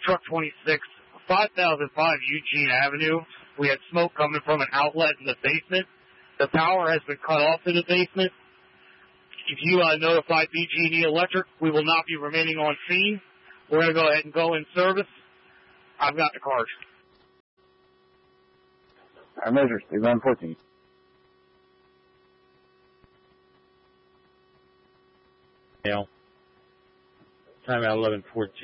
truck 26, 5005 Eugene Avenue. We had smoke coming from an outlet in the basement. The power has been cut off in the basement. If you notify BG&E Electric, we will not be remaining on scene. We're going to go ahead and go in service. I've got the card. Our measures, 1114. Time out 1114.